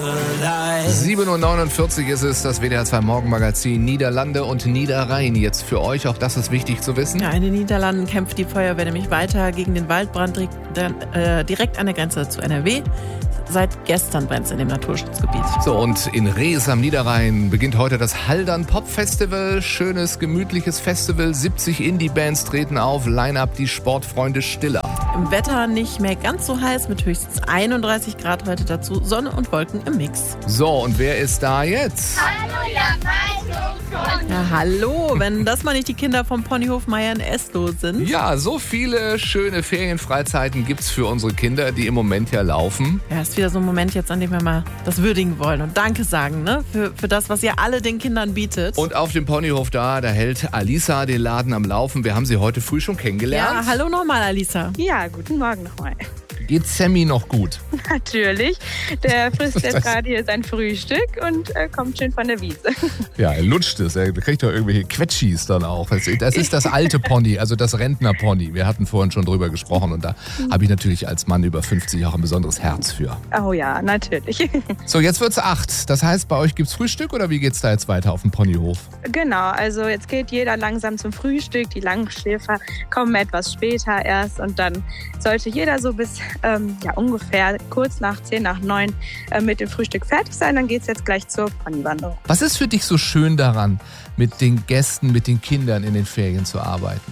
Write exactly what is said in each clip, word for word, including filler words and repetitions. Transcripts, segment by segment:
sieben Uhr neunundvierzig ist es, das W D R zwei Morgenmagazin Niederlande und Niederrhein. Jetzt für euch, auch das ist wichtig zu wissen. Ja, in den Niederlanden kämpft die Feuerwehr nämlich weiter gegen den Waldbrand direkt an der Grenze zu N R W. Seit gestern brennt es in dem Naturschutzgebiet. So, und in Rees am Niederrhein beginnt heute das Haldern Pop Festival. Schönes, gemütliches Festival. siebzig Indie-Bands treten auf. Line-up die Sportfreunde Stiller. Im Wetter nicht mehr ganz so heiß mit höchstens einunddreißig Grad heute dazu. Sonne und Wolken im Mix. So, und wer ist da jetzt? Hallo, ihr Ja, hallo, wenn das mal nicht die Kinder vom Ponyhof Meier in Estow sind. Ja, so viele schöne Ferienfreizeiten gibt's für unsere Kinder, die im Moment ja laufen. Ja, ist wieder so ein Moment jetzt, an dem wir mal das würdigen wollen und Danke sagen, ne? Für, für das, was ihr alle den Kindern bietet. Und auf dem Ponyhof da, da hält Alisa den Laden am Laufen. Wir haben sie heute früh schon kennengelernt. Ja, hallo nochmal, Alisa. Ja, guten Morgen nochmal. Geht Sammy noch gut? Natürlich. Der frisst jetzt gerade hier sein Frühstück und äh, kommt schön von der Wiese. Ja, er lutscht es. Er kriegt doch irgendwelche Quetschis dann auch. Das, das ist das alte Pony, also das Rentnerpony. Wir hatten vorhin schon drüber gesprochen und da habe ich natürlich als Mann über fünfzig auch ein besonderes Herz für. Oh ja, natürlich. So, jetzt wird's acht. Das heißt, bei euch gibt's Frühstück oder wie geht's da jetzt weiter auf dem Ponyhof? Genau, also jetzt geht jeder langsam zum Frühstück. Die Langschläfer kommen etwas später erst und dann sollte jeder so bis ähm, ja, ungefähr kurz nach zehn nach neun äh, mit dem Frühstück fertig sein. Dann geht's jetzt gleich zur Ponywanderung. Was ist für dich so schön daran, mit den Gästen, mit den Kindern in den Ferien zu arbeiten?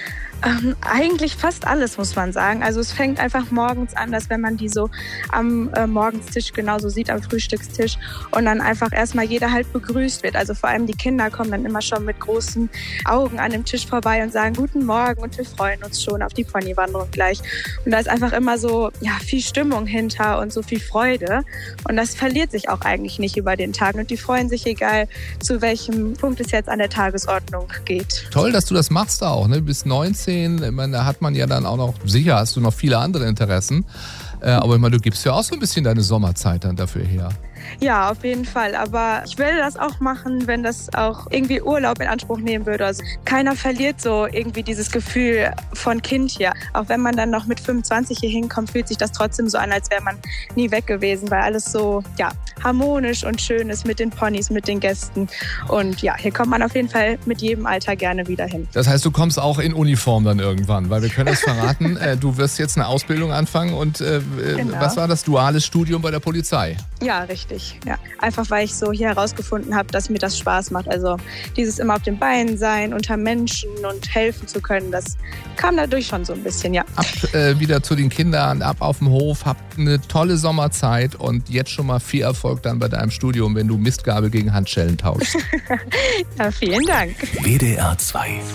Ähm, eigentlich fast alles, muss man sagen. Also es fängt einfach morgens an, dass wenn man die so am äh, Morgenstisch genauso sieht, am Frühstückstisch und dann einfach erstmal jeder halt begrüßt wird. Also vor allem die Kinder kommen dann immer schon mit großen Augen an dem Tisch vorbei und sagen Guten Morgen und wir freuen uns schon auf die Ponywanderung gleich. Und da ist einfach immer so ja, viel Stimmung hinter und so viel Freude und das verliert sich auch eigentlich nicht über den Tag und die freuen sich, egal zu welchem Punkt es jetzt an der Tagesordnung geht. Toll, dass du das machst auch, ne? Bis neunzehn. Ich meine, da hat man ja dann auch noch, sicher hast du noch viele andere Interessen, äh, aber ich meine, du gibst ja auch so ein bisschen deine Sommerzeit dann dafür her. Ja, auf jeden Fall. Aber ich will das auch machen, wenn das auch irgendwie Urlaub in Anspruch nehmen würde. Also keiner verliert so irgendwie dieses Gefühl von Kind hier. Auch wenn man dann noch mit fünfundzwanzig hier hinkommt, fühlt sich das trotzdem so an, als wäre man nie weg gewesen, weil alles so ja, harmonisch und schön ist mit den Ponys, mit den Gästen. Und ja, hier kommt man auf jeden Fall mit jedem Alter gerne wieder hin. Das heißt, du kommst auch in Uniform dann irgendwann, weil wir können das verraten. äh, du wirst jetzt eine Ausbildung anfangen und äh, Genau. Was war das? Duales Studium bei der Polizei? Ja, richtig. Ja. Einfach weil ich so hier herausgefunden habe, dass mir das Spaß macht. Also dieses immer auf den Beinen sein, unter Menschen und helfen zu können, das kam dadurch schon so ein bisschen, ja. Ab äh, wieder zu den Kindern, ab auf dem Hof, habt eine tolle Sommerzeit und jetzt schon mal viel Erfolg dann bei deinem Studium, wenn du Mistgabel gegen Handschellen tauschst. Ja, vielen Dank. W D R zwei